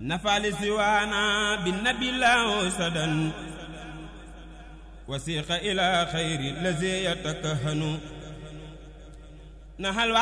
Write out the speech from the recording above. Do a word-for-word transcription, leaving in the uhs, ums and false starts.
نفع لسوانا بالنبي الله سدا وسيق إلى خير الذي يتكهن نهى